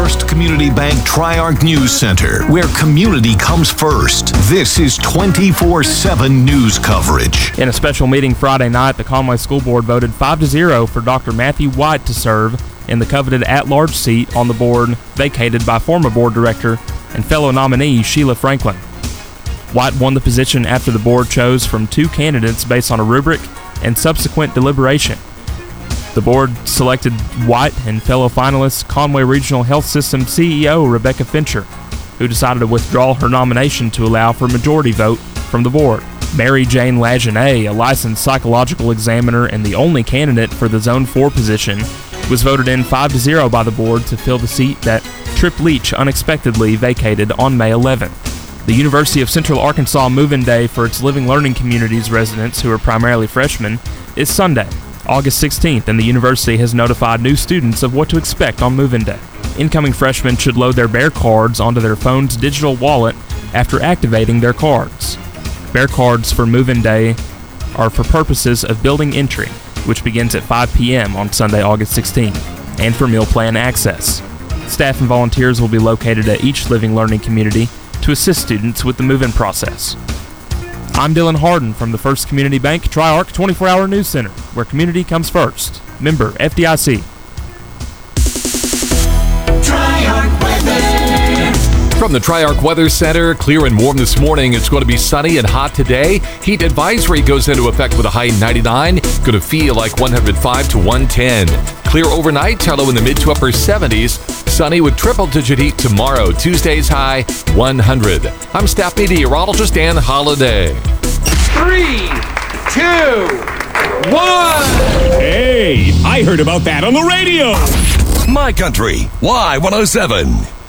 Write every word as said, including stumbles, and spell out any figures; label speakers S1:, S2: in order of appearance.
S1: First Community Bank Triarch News Center, where community comes first. This is twenty-four seven news coverage.
S2: In a special meeting Friday night, the Conway School Board voted five to zero for Doctor Matthew White to serve in the coveted at-large seat on the board vacated by former board director and fellow nominee Sheila Franklin. White won the position after the board chose from two candidates based on a rubric and subsequent deliberation. The board selected White and fellow finalist Conway Regional Health System C E O Rebecca Fincher, who decided to withdraw her nomination to allow for majority vote from the board. Mary Jane Lagenet, a licensed psychological examiner and the only candidate for the Zone four position, was voted in five to zero by the board to fill the seat that Trip Leach unexpectedly vacated on May eleventh. The University of Central Arkansas Move-In Day for its Living Learning Communities residents, who are primarily freshmen, is Sunday, August sixteenth, and the university has notified new students of what to expect on Move-In Day. Incoming freshmen should load their Bear cards onto their phone's digital wallet after activating their cards. Bear cards for Move-In Day are for purposes of building entry, which begins at five p.m. on Sunday, August sixteenth, and for meal plan access. Staff and volunteers will be located at each Living Learning community to assist students with the move-in process. I'm Dylan Harden from the First Community Bank Triarch twenty-four hour News Center, where community comes first. Member F D I C.
S3: Triarch Weather.
S4: From the Triarch Weather Center, clear and warm this morning. It's going to be sunny and hot today. Heat advisory goes into effect with a high ninety-nine. Going to feel like one hundred five to one ten. Clear overnight, hello in the mid to upper seventies. Sunny with triple-digit heat tomorrow. Tuesday's high one hundred. I'm staff meteorologist Dan Holliday.
S5: Three, two, one.
S6: Hey, I heard about that on the radio.
S7: My Country, Y one oh seven.